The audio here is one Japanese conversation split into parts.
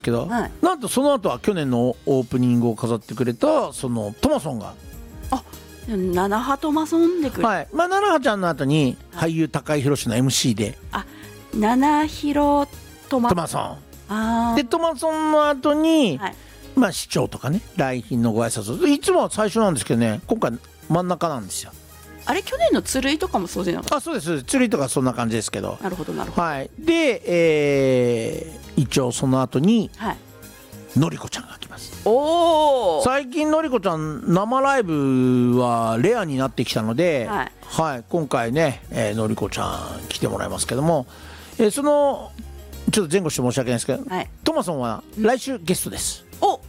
けど、なんとその後は去年のオープニングを飾ってくれたそのトマソンが、 七波トマソンでくる。 はい、まあ七波ちゃんの後に俳優高井宏の MC で、 七広トマソンでトマソンの後に、まあ市長とかね来賓のご挨拶、いつもは最初なんですけどね、今回真ん中なんですよ。 あれ去年の鶴井とかもそうじゃなかった？ そうです、鶴井とかそんな感じですけど。 なるほどなるほど。 はい、で、一応その後に、のりこちゃんが来ます。最近のりこちゃん生ライブはレアになってきたので、今回ね、のりこちゃん来てもらいますけども、そのちょっと前後して申し訳ないですけど、トマソンは来週ゲストです。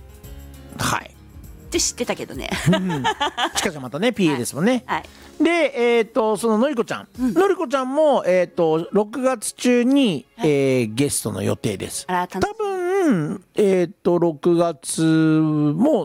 って知ってたけどね。 ちかちゃんまたね PA ですもんね。で、そののりこちゃん、のりこちゃんも6月中にゲストの予定です。多分6月も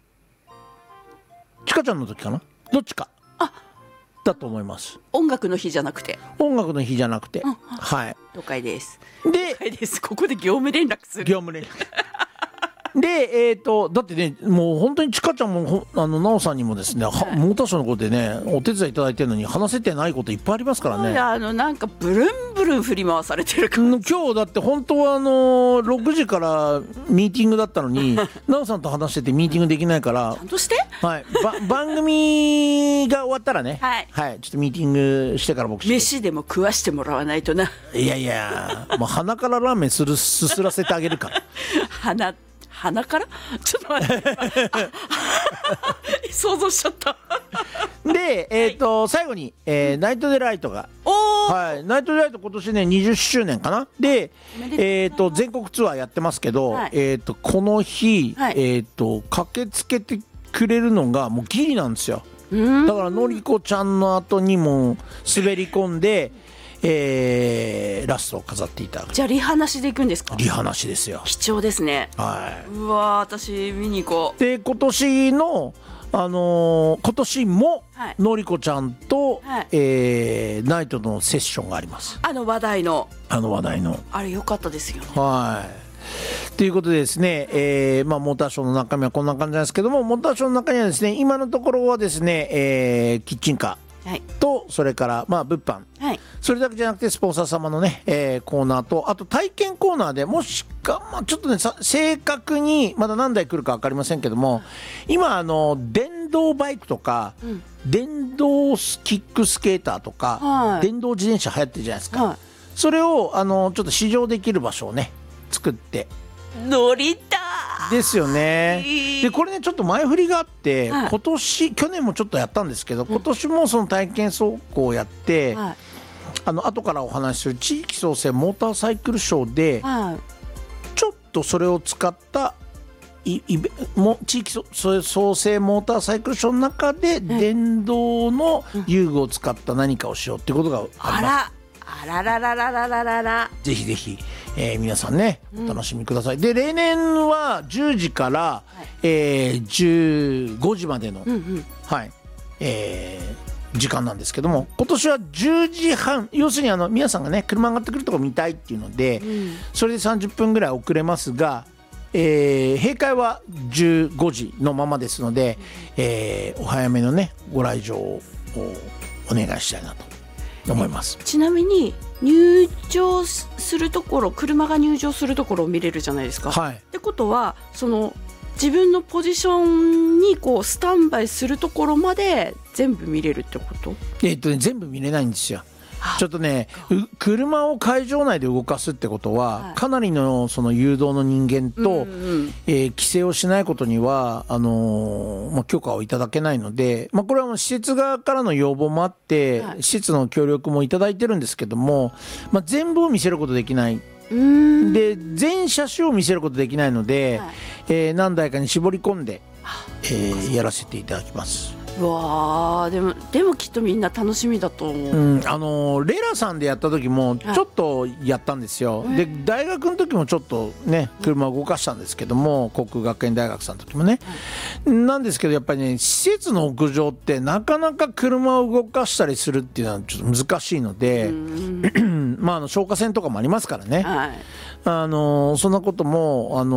ちかちゃんの時かな、どっちかだと思います。 音楽の日じゃなくて。 はい。 了解です。 で、 ここで業務連絡する。 業務連絡。で、だってね、もう本当にちかちゃんもなおさんにもですね、モーターショーのことでねお手伝いいただいてるのに話せてないこといっぱいありますからね。 なんかブルンブルン振り回されてる感じ。 今日だって本当は6時からミーティングだったのになおさんと話しててミーティングできないから、 ちゃんとして、 番組が終わったらね、ちょっとミーティングしてから僕飯でも食わしてもらわないとな。 いやもう鼻からラーメンすすらせてあげるから。 鼻からちょっと待って想像しちゃったで、最後に、ナイトデライトが、ナイトデライト今年ね20周年かなで、全国ツアーやってますけど、この日、駆けつけてくれるのがもうギリなんですよ。だからのりこちゃんの後にも滑り込んでラストを飾っていただく。 じゃあリハなしでいくんですか？ リハなしですよ。 貴重ですね。うわ私見に行こう。 で今年ものりこちゃんと、ナイトのセッションがあります。 話題のあれ良かったですよね。 ということでですね、モーターショーの中身はこんな感じなんですけども、モーターショーの中にはですね今のところはですね、キッチンカーと、それから物販、それだけじゃなくてスポンサー様のね、コーナーと、あと体験コーナーでもしか、ちょっとね正確にまだ何台来るか分かりませんけども、今電動バイクとか、電動キックスケーターとか、電動自転車流行ってるじゃないですか、それをちょっと試乗できる場所をね作って乗りたいですよね。でこれねちょっと前振りがあって、去年もちょっとやったんですけど、今年もその体験走行をやって、後からお話しする地域創生モーターサイクルショーで、ちょっとそれを使った地域創生モーターサイクルショーの中で電動の遊具を使った何かをしようっていうことがあります。ぜひぜひ、皆さんねお楽しみください。で例年は10時から、15時までの、時間なんですけども、今年は10時半、要するに皆さんがね車上がってくるとこ見たいっていうので、それで30分ぐらい遅れますが、閉会は15時のままですので、お早めのねご来場をお願いしたいなと思います。 ちなみに入場するところ、車が入場するところを見れるじゃないですか。ってことは自分のポジションにスタンバイするところまで全部見れるってこと？ 全部見れないんですよ。ちょっとね車を会場内で動かすってことは、かなりのその誘導の人間と、規制をしないことには許可をいただけないので、これは施設側からの要望もあって、施設の協力もいただいてるんですけども、全部を見せることできない。で全車種を見せることできないので、何台かに絞り込んで、やらせていただきます。 わでもきっとみんな楽しみだと思う。 レラさんでやった時もちょっとやったんですよ。で大学の時もちょっとね車を動かしたんですけども、航空学園大学さんの時もね、なんですけどやっぱりね施設の屋上ってなかなか車を動かしたりするっていうのはちょっと難しいのでまあ、消火栓とかもありますからね、 はい、 そんなことも